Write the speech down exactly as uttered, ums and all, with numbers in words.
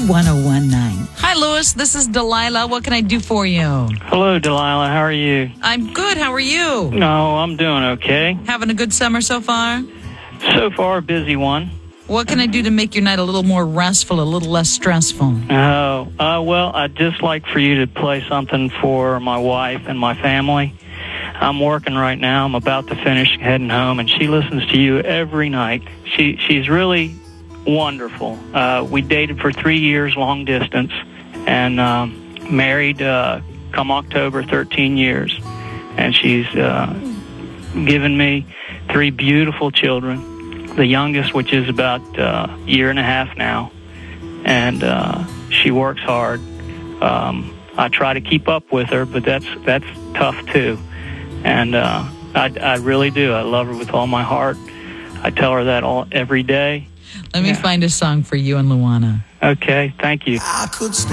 one oh one point nine. Hi, Louis. This is Delilah. What can I do for you? Hello, Delilah. How are you? I'm good. How are you? No, I'm doing okay. Having a good summer so far? So far, a busy one. What can I do to make your night a little more restful, a little less stressful? Oh, uh, well, I'd just like for you to play something for my wife and my family. I'm working right now. I'm about to finish heading home, and she listens to you every night. She She's really wonderful. Uh, we dated for three years, long distance, and um, married uh, come October, thirteen years. And she's uh, given me three beautiful children. The youngest, which is about uh, a year and a half now, and uh, she works hard. Um, I try to keep up with her, but that's that's tough too. And uh, I, I really do. I love her with all my heart. I tell her that all every day. Let me yeah. find a song for you and Luana. Okay, thank you. I could stay